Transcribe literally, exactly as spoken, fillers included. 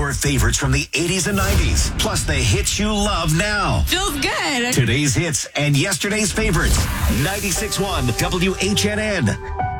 Your favorites from the eighties and nineties, plus the hits you love now. Feels good. Today's hits and yesterday's favorites. ninety-six point one W H N N.